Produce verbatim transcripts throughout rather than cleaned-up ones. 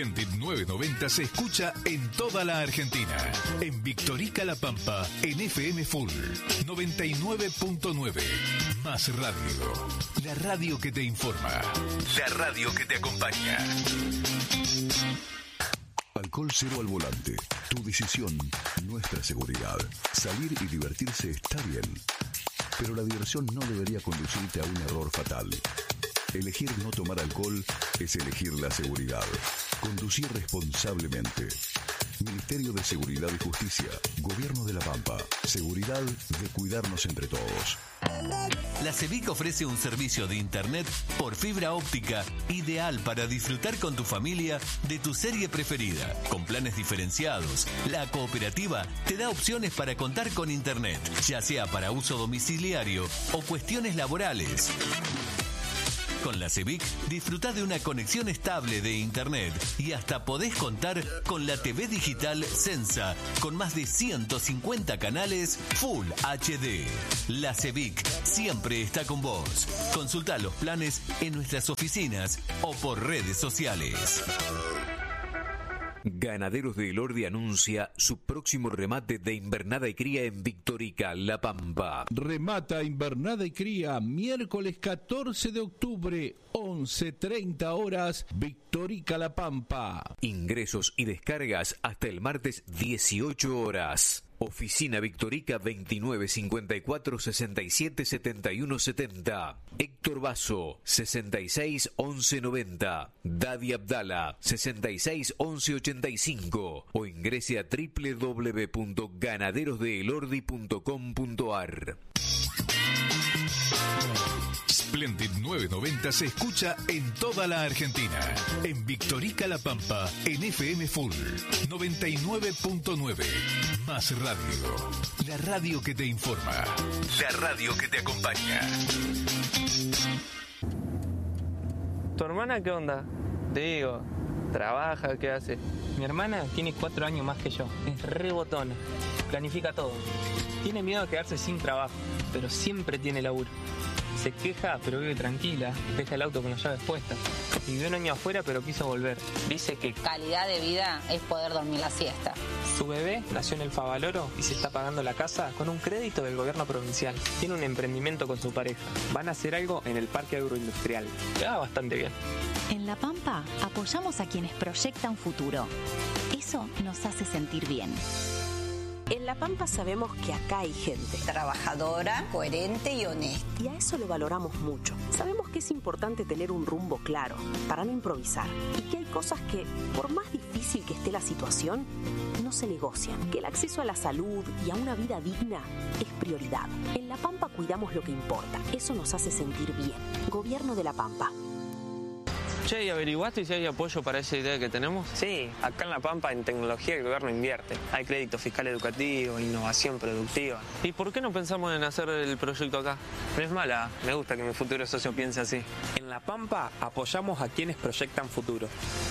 Splendid novecientos noventa se escucha en toda la Argentina. En Victorica La Pampa, en F M Full noventa y nueve punto nueve. Más radio. La radio que te informa. La radio que te acompaña. Alcohol cero al volante. Tu decisión, nuestra seguridad. Salir y divertirse está bien, pero la diversión no debería conducirte a un error fatal. Elegir no tomar alcohol es elegir la seguridad. Conducir responsablemente. Ministerio de Seguridad y Justicia. Gobierno de La Pampa. Seguridad de cuidarnos entre todos. La CEBIC ofrece un servicio de internet por fibra óptica ideal para disfrutar con tu familia de tu serie preferida. Con planes diferenciados, la cooperativa te da opciones para contar con internet, ya sea para uso domiciliario o cuestiones laborales. Con la CEBIC disfrutá de una conexión estable de internet y hasta podés contar con la T V digital Sensa con más de ciento cincuenta canales Full H D. La CEBIC siempre está con vos. Consultá los planes en nuestras oficinas o por redes sociales. Ganaderos de Elordi anuncia su próximo remate de invernada y cría en Victorica, La Pampa. Remata invernada y cría miércoles catorce de octubre, once treinta horas, Victorica, La Pampa. Ingresos y descargas hasta el martes dieciocho horas. Oficina Victorica veintinueve cincuenta y cuatro sesenta y siete setenta y uno setenta. Héctor Basso sesenta y seis once noventa. Dadi Abdala sesenta y seis once ochenta y cinco o ingrese a doble u doble u doble u punto ganaderos de elordi punto com punto a r. Splendid novecientos noventa se escucha en toda la Argentina. En Victorica La Pampa, en F M Full noventa y nueve punto nueve. Más radio. La radio que te informa. La radio que te acompaña. ¿Tu hermana qué onda? Te digo, ¿trabaja? ¿Qué hace? Mi hermana tiene cuatro años más que yo. Es re botona. Planifica todo. Tiene miedo a quedarse sin trabajo, pero siempre tiene laburo. Se queja, pero vive tranquila. Deja el auto con las llaves puestas. Vivió un año afuera, pero quiso volver. Dice que calidad de vida es poder dormir la siesta. Su bebé nació en el Favaloro y se está pagando la casa con un crédito del gobierno provincial. Tiene un emprendimiento con su pareja. Van a hacer algo en el parque agroindustrial. Le va bastante bien. En La Pampa apoyamos a quienes proyectan futuro. Eso nos hace sentir bien. En La Pampa sabemos que acá hay gente trabajadora, coherente y honesta. Y a eso lo valoramos mucho. Sabemos que es importante tener un rumbo claro para no improvisar. Y que hay cosas que, por más difícil que esté la situación, no se negocian. Que el acceso a la salud y a una vida digna es prioridad. En La Pampa cuidamos lo que importa. Eso nos hace sentir bien. Gobierno de La Pampa. Che, ¿y averiguaste si hay apoyo para esa idea que tenemos? Sí, acá en La Pampa en tecnología el gobierno invierte. Hay crédito fiscal educativo, innovación productiva. ¿Y por qué no pensamos en hacer el proyecto acá? No es mala, me gusta que mi futuro socio piense así. En La Pampa apoyamos a quienes proyectan futuro.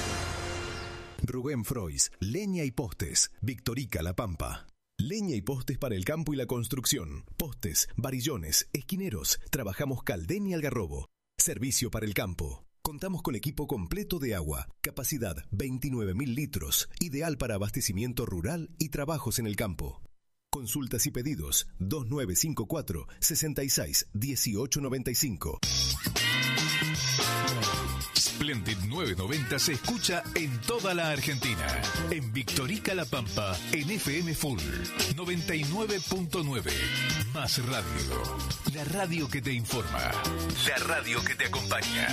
Rubén Frois, Leña y Postes, Victorica, La Pampa. Leña y postes para el campo y la construcción. Postes, varillones, esquineros. Trabajamos Caldén y Algarrobo. Servicio para el campo. Contamos con equipo completo de agua, capacidad veintinueve mil litros, ideal para abastecimiento rural y trabajos en el campo. Consultas y pedidos dos nueve cinco cuatro, sesenta y seis, dieciocho noventa y cinco. Splendid novecientos noventa se escucha en toda la Argentina. En Victorica La Pampa, en F M Full noventa y nueve punto nueve. Más radio. La radio que te informa. La radio que te acompaña.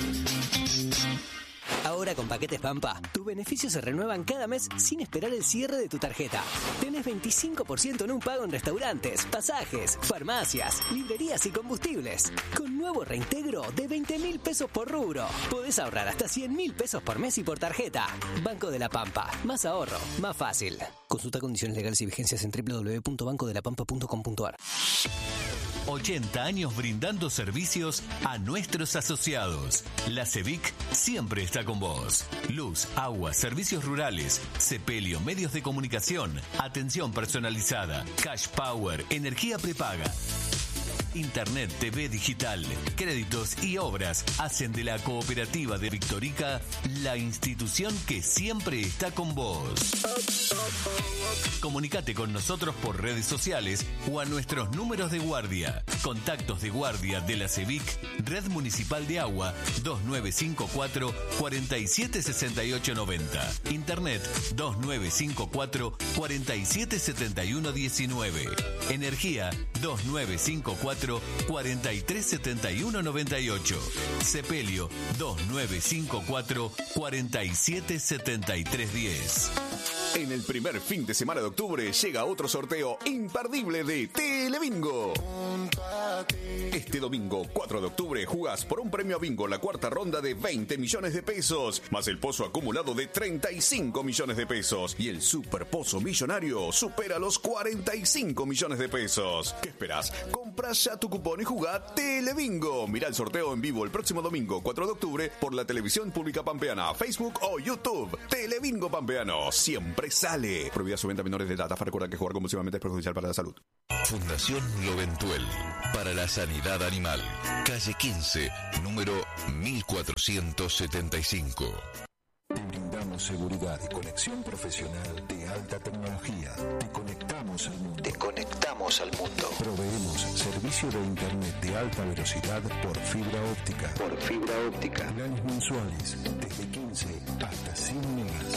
Ahora con Paquetes Pampa, tus beneficios se renuevan cada mes sin esperar el cierre de tu tarjeta. Tenés veinticinco por ciento en un pago en restaurantes, pasajes, farmacias, librerías y combustibles. Con nuevo reintegro de veinte mil pesos por rubro. Podés ahorrar hasta cien mil pesos por mes y por tarjeta. Banco de la Pampa. Más ahorro, más fácil. Consulta condiciones legales y vigencias en doble u doble u doble u punto banco de la pampa punto com punto a r. ochenta años brindando servicios a nuestros asociados. La CEBIC siempre está con vos. Luz, agua, servicios rurales, sepelio, medios de comunicación, atención personalizada, cash power, energía prepaga. Internet, T V digital, créditos y obras hacen de la Cooperativa de Victorica la institución que siempre está con vos. Comunicate con nosotros por redes sociales o a nuestros números de guardia. Contactos de guardia de la CEVIC, Red Municipal de Agua, dos nueve cinco cuatro, cuatro siete seis ocho nueve cero. Internet dos nueve cinco cuatro, cuatro siete siete uno uno nueve. Energía dos nueve cinco cuatro, cuatro tres siete uno nueve ocho. Sepelio dos nueve cinco cuatro, cuatro siete siete tres uno cero. En el primer fin de semana de octubre llega otro sorteo imperdible de Telebingo. Este domingo, cuatro de octubre, jugás por un premio a bingo la cuarta ronda de veinte millones de pesos, más el pozo acumulado de treinta y cinco millones de pesos. Y el super pozo millonario supera los cuarenta y cinco millones de pesos. ¿Qué esperás? Comprá ya tu cupón y jugá Telebingo. Mirá el sorteo en vivo el próximo domingo, cuatro de octubre, por la televisión pública pampeana, Facebook o YouTube. Telebingo Pampeano, siempre sale. Prohibida su venta a menores de edad. Recuerda que jugar compulsivamente es perjudicial para la salud. Fundación Loventuel para la Sanidad Animal. Calle quince, número mil cuatrocientos setenta y cinco. Te brindamos seguridad y conexión profesional de alta tecnología. Te conectamos al mundo. Te conectamos al mundo. Proveemos servicio de internet de alta velocidad por fibra óptica. Por fibra óptica. Planes mensuales desde quince hasta cien megas.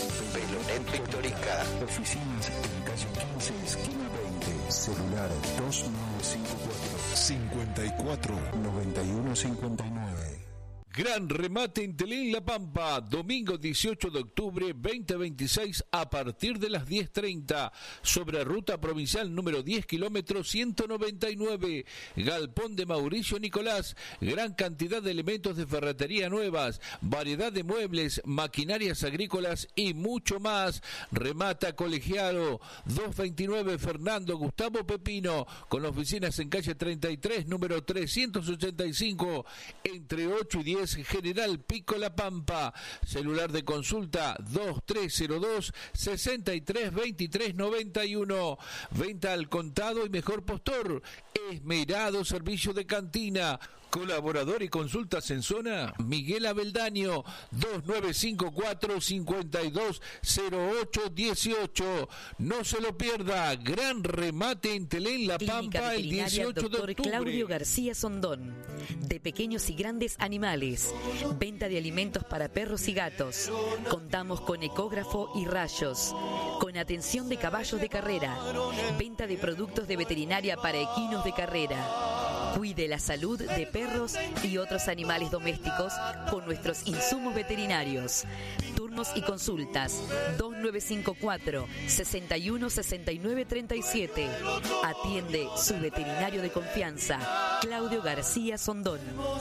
Velonet Victorica. Oficinas en calle quince, esquina veinte. Celular dos nueve cinco cuatro, cincuenta y cuatro, noventa y uno cincuenta y nueve. Gran remate en Telén La Pampa, domingo dieciocho de octubre veinte veintiséis a partir de las diez treinta, sobre ruta provincial número diez kilómetros ciento noventa y nueve, Galpón de Mauricio Nicolás, gran cantidad de elementos de ferretería nuevas, variedad de muebles, maquinarias agrícolas y mucho más. Remata Colegiado, doscientos veintinueve Fernando Gustavo Pepino, con oficinas en calle treinta y tres, número trescientos ochenta y cinco, entre ocho y diez, General Pico La Pampa. Celular de consulta dos tres cero dos, seis tres dos tres nueve uno. Venta al contado y mejor postor. Esmerado servicio de cantina. Colaborador y consultas en zona, Miguel Abeldaño, dos nueve cinco cuatro, cinco dos cero ocho uno ocho. No se lo pierda, gran remate en Telén La Pampa el dieciocho de octubre. Claudio García Sondón, de pequeños y grandes animales, venta de alimentos para perros y gatos. Contamos con ecógrafo y rayos, con atención de caballos de carrera, venta de productos de veterinaria para equinos de carrera. Cuide la salud de perros y otros animales domésticos con nuestros insumos veterinarios. Turnos y consultas dos nueve cinco cuatro, sesenta y uno, sesenta y nueve, treinta y siete. Atiende su veterinario de confianza, Claudio García Sondón.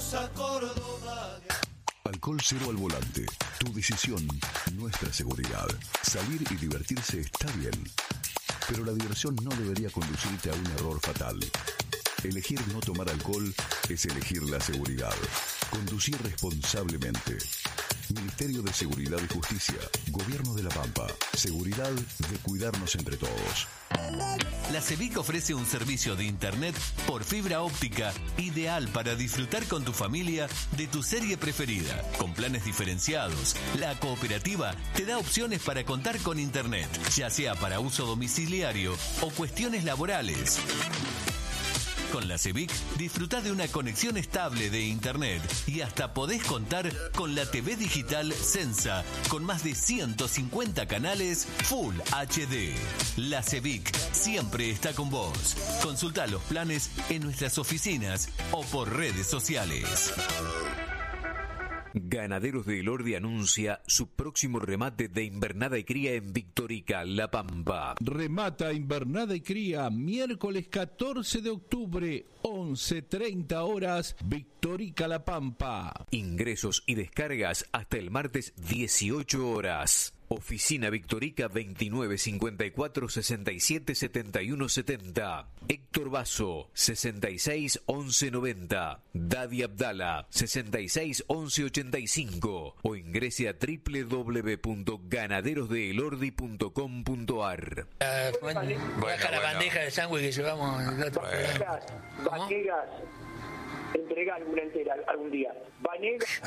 Alcohol cero al volante. Tu decisión, nuestra seguridad. Salir y divertirse está bien, pero la diversión no debería conducirte a un error fatal. Elegir no tomar alcohol es elegir la seguridad. Conducir responsablemente. Ministerio de Seguridad y Justicia. Gobierno de La Pampa. Seguridad de cuidarnos entre todos. La CEVIC ofrece un servicio de internet por fibra óptica ideal para disfrutar con tu familia de tu serie preferida. Con planes diferenciados, la cooperativa te da opciones para contar con internet, ya sea para uso domiciliario o cuestiones laborales. Con la CEVIC disfrutá de una conexión estable de internet y hasta podés contar con la T V digital Sensa con más de ciento cincuenta canales Full H D. La CEVIC siempre está con vos. Consultá los planes en nuestras oficinas o por redes sociales. Ganaderos de Elordi anuncia su próximo remate de invernada y cría en Victorica, La Pampa. Remata invernada y cría miércoles catorce de octubre, once treinta horas, Victorica, La Pampa. Ingresos y descargas hasta el martes dieciocho horas. Oficina Victorica veintinueve cincuenta y cuatro sesenta y siete setenta y uno setenta. Héctor Basso sesenta y seis once noventa. Dadi Abdala sesenta y seis once ochenta y cinco. O ingrese a doble u doble u doble u punto ganaderos de elordi punto com punto a r. Uh, bueno, bueno, baja bueno. La bandeja de sándwich que llevamos en el otro Vanegas, Vanegas, entrega alguna entera algún día. Vanegas,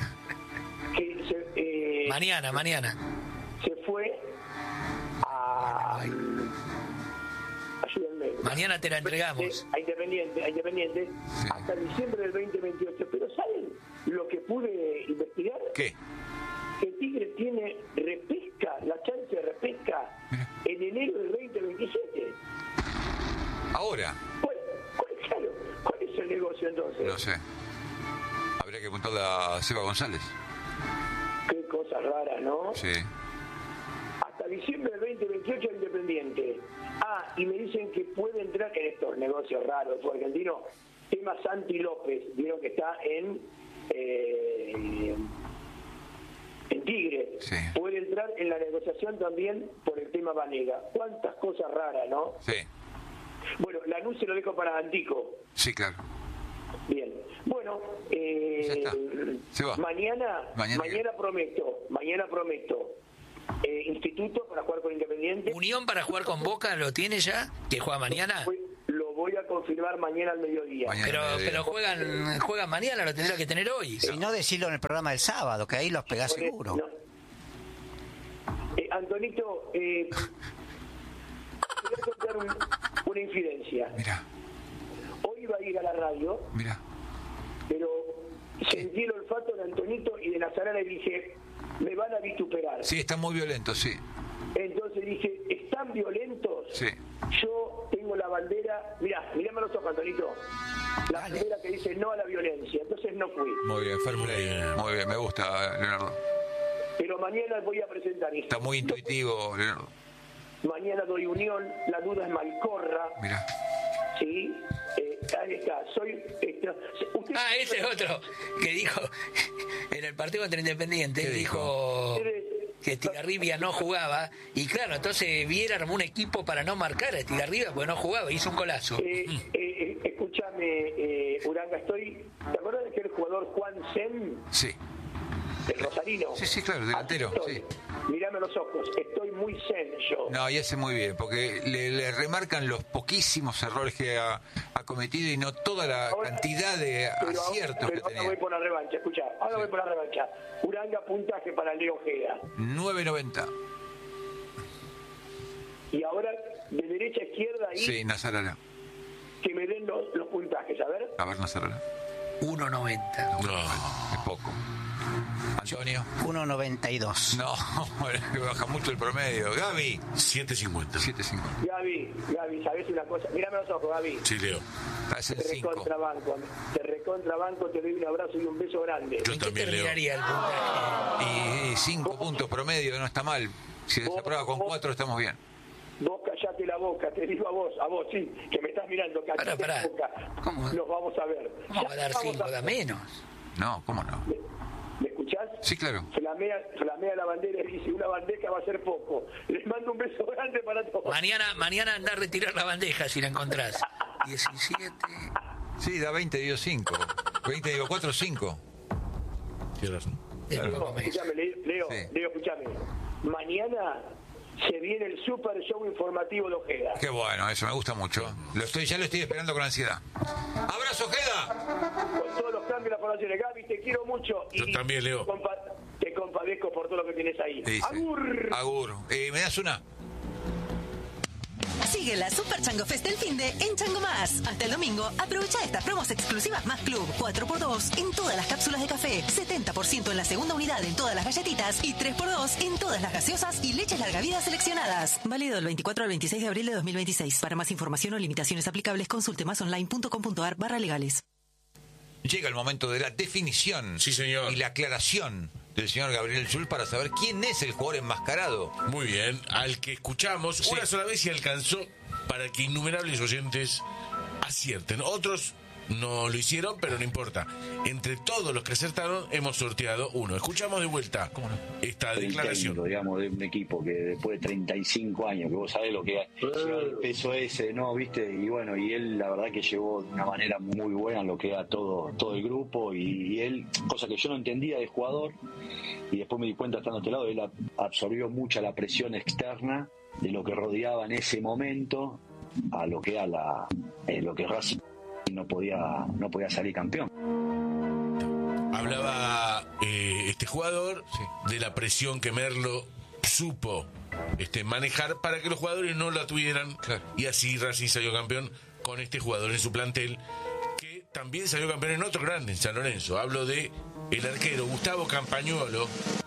que se, eh, mañana, mañana. Se fue a... Ayúdenme. Mañana te la entregamos. A Independiente, a Independiente, sí. Hasta diciembre del veinte veintiocho. Pero ¿saben lo que pude investigar? ¿Qué? Que Tigre tiene repesca, la chance de repesca en enero del veinte veintisiete. ¿Ahora? ¿Cuál, cuál, claro, ¿cuál es el negocio entonces? No sé. Habría que preguntarle a Seba González. Qué cosa rara, ¿no? Sí. Hasta diciembre del veinte veintiocho Independiente. Ah, y me dicen que puede entrar en estos negocios raros, fue argentino, tema Santi López, vieron que está en eh, en Tigre. Sí. Puede entrar en la negociación también por el tema Vanega. Cuántas cosas raras, ¿no? Sí. Bueno, la luz se lo dejo para Antico. Sí, claro. Bien. Bueno, eh, mañana, mañana, mañana prometo, mañana prometo. Eh, instituto para jugar con Independiente. Unión para jugar con Boca, ¿lo tiene ya? ¿Que juega mañana? Lo voy a confirmar mañana al mediodía. Mañana pero al mediodía. Pero juegan juegan mañana, lo tendrá que tener hoy. Si no, decirlo en el programa del sábado, que ahí los pegás Por seguro. No. Eh, Antonito, eh, te voy a contar un, una infidencia. Mira. Hoy iba a ir a la radio. Mira. Pero sentí el olfato de Antonito y de Nazarena y dije, me van a vituperar. Sí, están muy violentos, sí. Entonces dije, ¿están violentos? Sí. Yo tengo la bandera, mirá, mirame los ojos, Antonito. La Dale. bandera que dice no a la violencia. Entonces no fui. Muy bien, Fórmula I. Muy bien, me gusta, Leonardo. Pero mañana voy a presentar esto. Está muy intuitivo, Leonardo. Mañana doy Unión, la duda es Malcorra. Mira. Sí, eh, ahí está. Soy. Este, usted... Ah, ese es otro que dijo en el partido contra Independiente. Dijo, dijo que Estigarribia no jugaba. Y claro, entonces Viera armó un equipo para no marcar a Estigarribia porque no jugaba. Hizo un golazo. Eh, eh, escúchame, eh, Uranga, estoy. ¿Te acuerdas de que el jugador Juan Sen? Sí. El rosarino. Sí, sí, claro, delantero. Sí. Mírame los ojos, estoy muy zen yo. No, y hace muy bien, porque le, le remarcan los poquísimos errores que ha, ha cometido y no toda la ahora, cantidad de pero, aciertos pero que ahora tenía. Ahora voy por la revancha, escuchá, ahora sí. voy por la revancha. Uranga, puntaje para Leo Ojeda. nueve noventa. Y ahora, de derecha a izquierda ahí. Sí, Nazarana. Que me den los, los puntajes, a ver. A ver, Nazarana. uno noventa. No, es poco. Antonio. uno noventa y dos. No, baja mucho el promedio. Gaby. siete cincuenta. siete cincuenta. Gaby, Gaby, ¿sabés una cosa? Mírame los ojos, Gaby. Sí, Leo. Estás en te cinco. recontrabanco, te recontrabanco, te doy un abrazo y un beso grande. Yo también, Leo. El puntaje? Y cinco puntos promedio, no está mal. Si se aprueba con cuatro, estamos bien. Vos callate la boca, te digo a vos, a vos, sí, que me estás mirando, callate pará, pará. la boca. ¿Cómo? Nos vamos a ver. ¿Cómo va a dar cinco, da menos? No, ¿cómo no? ¿Me, ¿me escuchás? Sí, claro. Flamea, flamea la bandera y dice, una bandeja va a ser poco. Les mando un beso grande para todos. Mañana, mañana anda a retirar la bandeja si la encontrás. diecisiete. Sí, da veinte, dio cinco. veinte, digo cuatro, cinco. Tienes razón. Leo, escúchame, Leo, sí. Leo, escúchame. Mañana se viene el super show informativo de Ojeda. Qué bueno, eso me gusta mucho. Lo estoy, ya lo estoy esperando con ansiedad. ¡Abrazo, Ojeda! Con todos los cambios y las formaciones. Gaby, te quiero mucho. Yo y también, Leo. Te, compa- te compadezco por todo lo que tienes ahí. Sí, sí. ¡Agur! Agur. Eh, ¿Me das una? Sigue la Super Chango Fest del Finde en Chango Más. Hasta el domingo, aprovecha estas promos exclusivas Más Club. cuatro por dos en todas las cápsulas de café, setenta por ciento en la segunda unidad en todas las galletitas y tres por dos en todas las gaseosas y leches larga vida seleccionadas. Válido del veinticuatro al veintiséis de abril de dos mil veintiséis. Para más información o limitaciones aplicables, consulte masonline.com.ar barra legales. Llega el momento de la definición. Sí, señor. Y la aclaración del señor Gabriel Zul para saber quién es el jugador enmascarado. Muy bien, al que escuchamos sí. una sola vez y alcanzó para que innumerables oyentes acierten. Otros no lo hicieron, pero no importa. Entre todos los que acertaron, hemos sorteado uno. Escuchamos de vuelta esta declaración. Técnico, digamos, de un equipo que después de treinta y cinco años, que vos sabés lo que es el peso ese, ¿no? ¿Viste? Y bueno, y él la verdad que llevó de una manera muy buena lo que era todo, todo el grupo, y, y él, cosa que yo no entendía de jugador, y después me di cuenta estando a este lado, él absorbió mucha la presión externa de lo que rodeaba en ese momento a lo que era la, eh, lo que Racing no podía no podía salir campeón. Hablaba eh, este jugador sí. de la presión que Merlo supo este, manejar para que los jugadores no la tuvieran, claro. Y así Racing salió campeón con este jugador en su plantel, que también salió campeón en otro grande, en San Lorenzo. Hablo de el arquero Gustavo Campañuolo.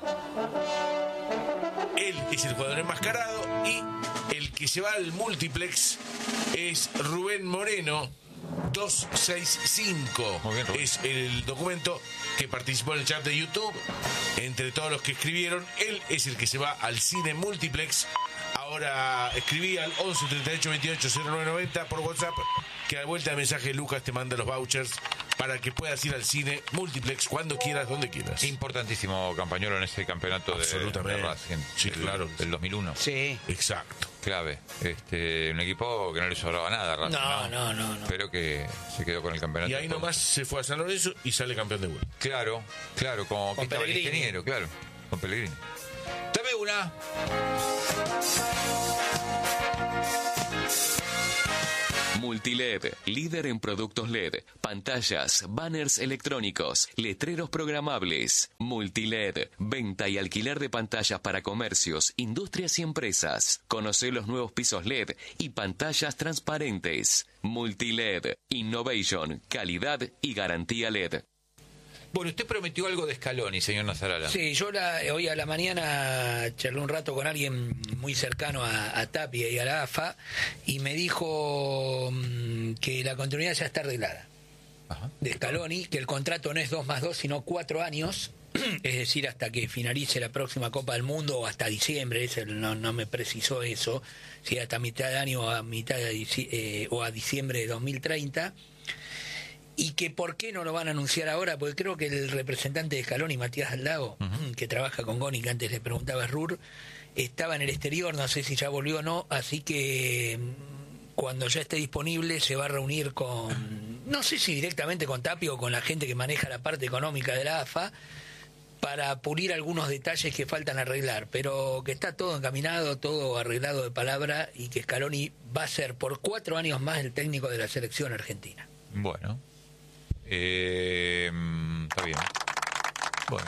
Él es el jugador enmascarado, y el que se va al múltiplex es Rubén Moreno. doscientos sesenta y cinco es el documento que participó en el chat de YouTube. Entre todos los que escribieron, él es el que se va al cine múltiplex. Ahora escribí al once treinta y ocho veintiocho cero nueve noventa por WhatsApp, que a vuelta de mensaje Lucas te manda los vouchers para que puedas ir al cine múltiplex cuando quieras, donde quieras. Importantísimo Campañuelo en ese campeonato de, de Racing. Sí, del, claro. Del dos mil uno. Sí. Exacto. Clave. Este, un equipo que no le sobraba nada a Racing. No, no, no, no. Pero que se quedó con el campeonato. Y ahí nomás se fue a San Lorenzo y sale campeón de vuelta. Claro, claro, como con estaba el ingeniero, claro, con Pellegrini. Dame una. Multiled, líder en productos L E D, pantallas, banners electrónicos, letreros programables. Multiled, venta y alquiler de pantallas para comercios, industrias y empresas. Conoce los nuevos pisos L E D y pantallas transparentes. Multiled, innovation, calidad y garantía L E D. Bueno, usted prometió algo de Scaloni, señor Nazarala. Sí, yo la, hoy a la mañana charlé un rato con alguien muy cercano a, a Tapia y a la A F A, y me dijo mmm, que la continuidad ya está arreglada. Ajá. De Scaloni, que el contrato no es dos más dos, sino cuatro años, es decir, hasta que finalice la próxima Copa del Mundo, o hasta diciembre, ese no, no me precisó eso, si hasta mitad de año o a, mitad de, eh, o a diciembre de dos mil treinta. Y que por qué no lo van a anunciar ahora, porque creo que el representante de Scaloni, Matías Aldago, uh-huh. que trabaja con Goni, que antes le preguntaba a Rur, estaba en el exterior, no sé si ya volvió o no, así que cuando ya esté disponible se va a reunir con, no sé si directamente con Tapio o con la gente que maneja la parte económica de la A F A, para pulir algunos detalles que faltan arreglar, pero que está todo encaminado, todo arreglado de palabra, y que Scaloni va a ser por cuatro años más el técnico de la selección argentina. Bueno. Eh, está bien. Bueno.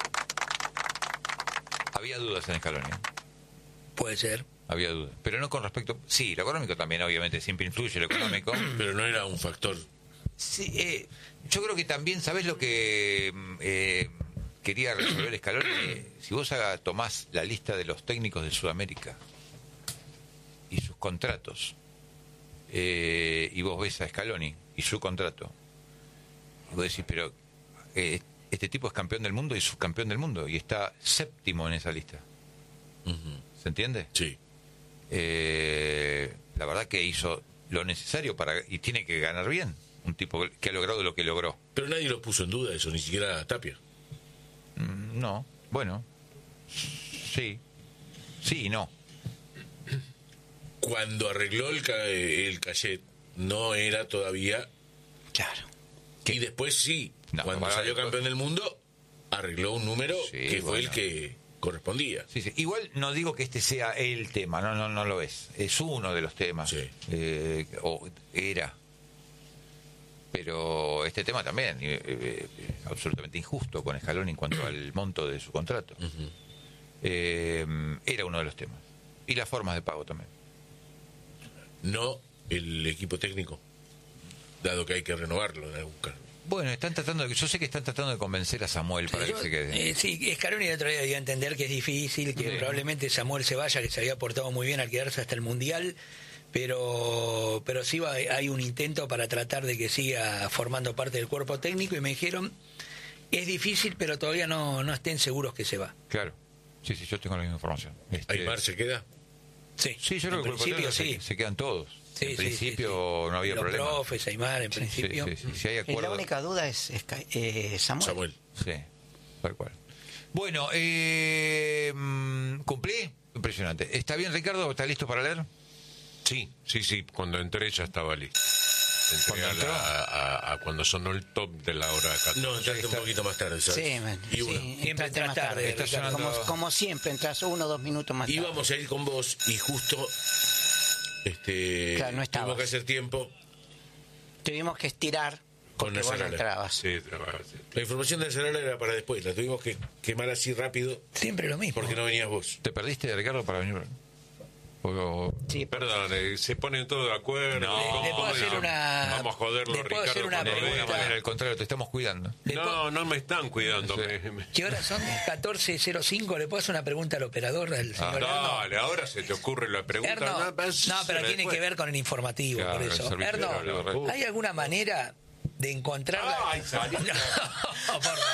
Había dudas en Scaloni. Puede ser. Había dudas. Pero no con respecto... Sí, lo económico también, obviamente, siempre influye lo económico. Pero no era un factor. Sí, eh, yo creo que también, ¿sabés lo que eh, quería resolver Scaloni? Eh, si vos haga, tomás la lista de los técnicos de Sudamérica y sus contratos, eh, y vos ves a Scaloni y su contrato, y vos decís, pero eh, este tipo es campeón del mundo y subcampeón del mundo, y está séptimo en esa lista. Uh-huh. ¿Se entiende? Sí. Eh, la verdad que hizo lo necesario para, y tiene que ganar bien, un tipo que ha logrado lo que logró. Pero nadie lo puso en duda eso, ni siquiera Tapia. Mm, no, bueno, sí, sí y no. Cuando arregló el, el cachet, no era todavía... Claro. Y después sí, no, cuando no, salió después... campeón del mundo, arregló un número sí, que fue bueno. el que correspondía. Sí, sí. Igual no digo que este sea el tema, no, no, no lo es. Es uno de los temas. Sí. Eh, o era. Pero este tema también, eh, eh, absolutamente injusto con Scaloni en cuanto al monto de su contrato. Uh-huh. Eh, era uno de los temas. Y las formas de pago también. No el equipo técnico, dado que hay que renovarlo en algún caso. Bueno, están tratando de, yo sé que están tratando de convencer a Samuel para yo, que se quede. Eh, sí, Scaloni el otro día dio a entender que es difícil, que sí. probablemente Samuel se vaya, que se había portado muy bien al quedarse hasta el Mundial, pero pero sí va, hay un intento para tratar de que siga formando parte del cuerpo técnico, y me dijeron, es difícil, pero todavía no, no estén seguros que se va. Claro, sí, sí, yo tengo la misma información. Este... ¿Aymar se queda? Sí, sí, yo creo que el cuerpo técnico sí. se, se quedan todos. Sí, en sí, principio sí, sí. no había Los problema. profes, Aymar, en principio. Sí, sí, sí. Si hay Y acuerdo. la única duda es, es eh, Samuel. Samuel. Sí, tal cual. Bueno, eh, ¿cumplí? Impresionante. ¿Está bien, Ricardo? ¿Está listo para leer? Sí, sí, sí. Cuando entré ya estaba listo. Entré a, entró? la- a- a cuando sonó el top de la hora catorce. No, entraste un poquito más tarde, ¿sabes? Sí, man, Y uno. sí, Siempre entraste entras más tarde, tarde. Ricardo. Como, como siempre, entras uno o dos minutos más tarde. Íbamos a ir con vos y justo este Claro, no estabas. tuvimos que hacer tiempo Tuvimos que estirar con porque vos no Nasarala. entrabas. Sí, trabajaba, sí. La información de Nasarala era para después, la tuvimos que quemar así rápido. Siempre lo mismo. Porque no venías vos. ¿Te perdiste, Ricardo, para venir? O- Sí, Perdón, eh, se ponen todos de acuerdo. No, ¿Cómo- le puedo cómo hacer no? una- Vamos a joderlo, le puedo Ricardo. hacer una cuando de alguna pregunta. venga. manera, al contrario, te estamos cuidando. No, no me están cuidando. me- me- ¿Qué horas son? catorce cero cinco. ¿Le puedo hacer una pregunta al operador, al Ah, señor Erno? Dale, ahora se te ocurre la pregunta. Erno, No, pues, no, pero se tiene después. que ver con el informativo, Claro, por el eso. servicio Erno, de la red. ¿hay alguna manera de encontrar la... Ay, salió. No, por favor.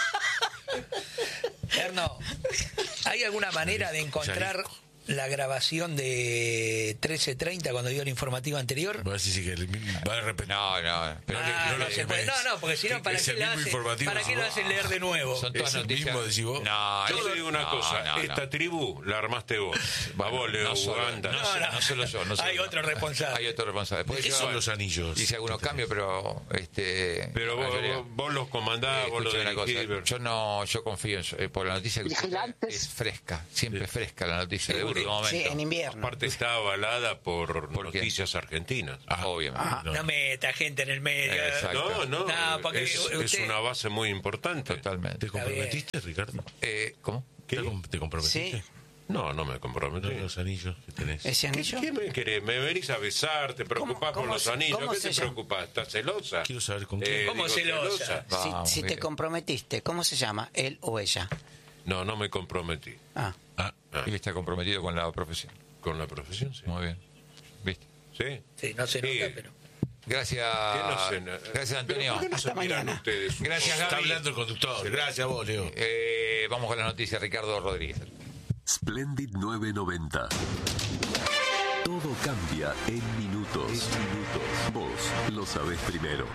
Erno, ¿hay alguna manera de encontrar la grabación de trece treinta cuando dio el informativo anterior? Va a decir que le- va a repetir. No, no. Pero Ah, no no le- se puede. No, no, porque si no, ¿para es qué el lo mismo hacen? informativo, ¿Para qué lo decís hacen leer de nuevo? Son todas ¿Es el noticias. mismo, decís vos? No, Yo eso- te digo una no, cosa. no, no. Esta tribu la armaste vos. Va vos, Leo, No solo, Uganda. no, solo- no solo yo. No solo Hay yo. otro responsable. Hay otro responsable. Después ¿Qué yo son los anillos? hice algunos cambios, pero este. Pero la vos, mayoría- vos, vos los comandás, Eh, vos los escuchame una dirigís. cosa, yo no, yo confío en eh, por la noticia que Vigilantes. es fresca, siempre fresca la noticia de Seguro. último momento. Sí, en invierno. Aparte está avalada por ¿Por qué? noticias argentinas. Obviamente. Ah, no. meta gente en el medio. Exacto. No, no, No, porque es, usted- es una base muy importante. Totalmente. ¿Te comprometiste, Ricardo? Eh, ¿Cómo? ¿Qué? ¿Te comprometiste? Sí. No, no me comprometí. Los anillos que tenés. ¿Ese anillo? ¿Qué, qué me querés? ¿Me venís a besar? ¿Te preocupás por cómo los se- anillos? cómo ¿Qué se te llama? preocupás? ¿Estás celosa? Quiero saber con quién. ¿Cómo celosa? Si, Vamos, si te bien. comprometiste, ¿cómo se llama? ¿Él o ella? No, no me comprometí. Ah, Ah, ah, Él está comprometido con la profesión. con la profesión, sí. Muy bien. ¿Viste? ¿Sí? Sí, no se Sí. nota, pero... Gracias. ¿Qué no sé nada? Gracias, Antonio. ¿Pero por qué no se Hasta miran mañana. ustedes? Gracias, Está Gaby. hablando el conductor. Gracias a vos, Leo. Eh, vamos con la noticia, Ricardo Rodríguez. Splendid nueve noventa. Todo cambia en minutos. En minutos. Vos lo sabés primero.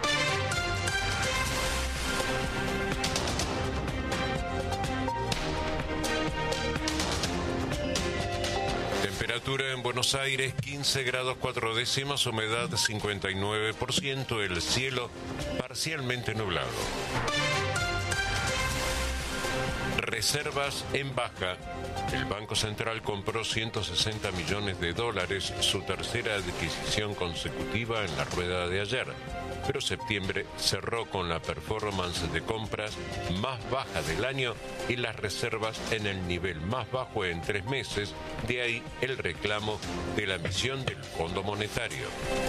Temperatura en Buenos Aires quince grados cuatro décimas, humedad cincuenta y nueve por ciento, el cielo parcialmente nublado. Reservas en baja. El Banco Central compró ciento sesenta millones de dólares, su tercera adquisición consecutiva en la rueda de ayer. Pero septiembre cerró con la performance de compras más baja del año y las reservas en el nivel más bajo en tres meses, de ahí el reclamo de la misión del Fondo Monetario.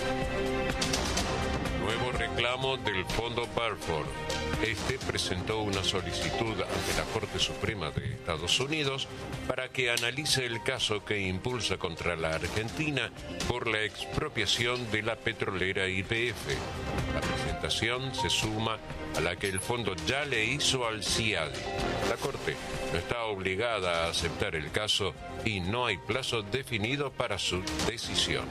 Nuevo reclamo del Fondo Barford. Este presentó una solicitud ante la Corte Suprema de Estados Unidos para que analice el caso que impulsa contra la Argentina por la expropiación de la petrolera Y P F. La presentación se suma a la que el fondo ya le hizo al CIADI. La Corte no está obligada a aceptar el caso y no hay plazo definido para su decisión.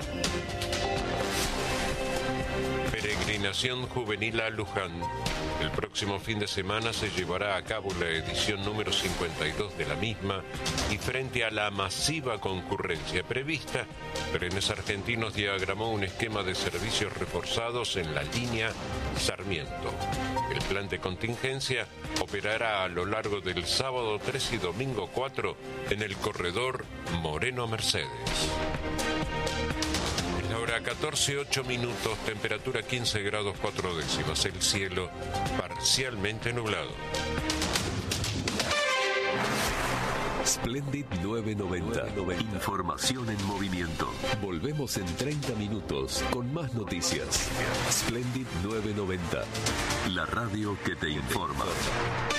Peregrinación juvenil a Luján. El próximo fin de semana se llevará a cabo la edición número cincuenta y dos de la misma y frente a la masiva concurrencia prevista, Trenes Argentinos diagramó un esquema de servicios reforzados en la línea Sarmiento. El plan de contingencia operará a lo largo del sábado tres y domingo cuatro en el corredor Moreno-Mercedes. Ahora catorce, ocho minutos, temperatura quince grados cuatro décimas, el cielo parcialmente nublado. Splendid nueve noventa. Información en movimiento. Volvemos en treinta minutos con más noticias. Splendid nueve noventa. La radio que te informa.